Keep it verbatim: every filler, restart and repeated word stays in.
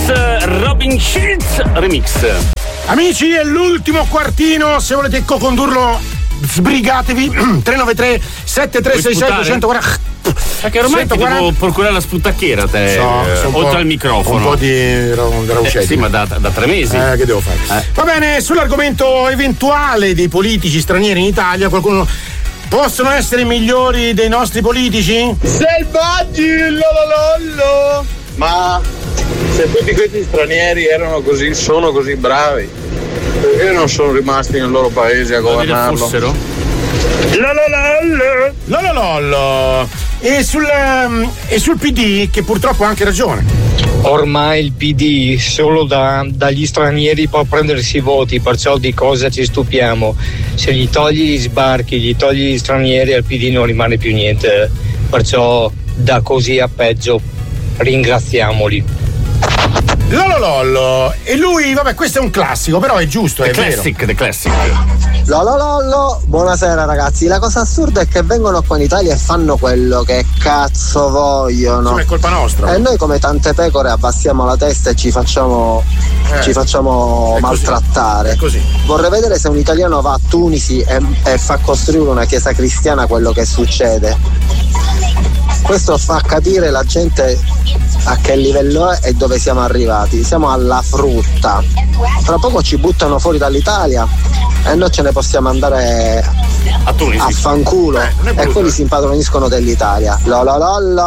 Robin Schulz remix. Amici, è l'ultimo quartino, se volete co-condurlo sbrigatevi. Tre nove tre sette tre sei sette uno zero quattro. Perché ormai ti devo procurare la sputacchiera te, so, eh, oltre al microfono. Un po' di raucetti. Eh, sì, ma da, da tre mesi. Eh, che devo fare? Eh. Va bene, sull'argomento eventuale dei politici stranieri in Italia, qualcuno. Possono essere migliori dei nostri politici? Selvaggi, lololollo! Ma se tutti questi stranieri erano così, sono così bravi, perché non sono rimasti nel loro paese a governarlo? Fossero? Lololollo! Lololollo! E sul, um, e sul P D, che purtroppo ha anche ragione. Ormai il P D solo da, dagli stranieri può prendersi i voti, perciò di cosa ci stupiamo? Se gli togli gli sbarchi, gli togli gli stranieri, al P D non rimane più niente, perciò da così a peggio ringraziamoli. Lololollo! E lui, vabbè, questo è un classico, però è giusto, the è classic, vero. The classic. Lololollo, buonasera ragazzi. La cosa assurda è che vengono qua in Italia e fanno quello che cazzo vogliono. Insomma, è colpa nostra. E noi come tante pecore abbassiamo la testa e ci facciamo eh, ci facciamo è maltrattare. È così. Vorrei vedere se un italiano va a Tunisi e, e fa costruire una chiesa cristiana quello che succede. Questo fa capire la gente a che livello è e dove siamo arrivati. Siamo alla frutta. Tra poco ci buttano fuori dall'Italia e noi ce ne possiamo andare a Tunisi, a fanculo, eh, e quelli si impadroniscono dell'Italia. Lololollo.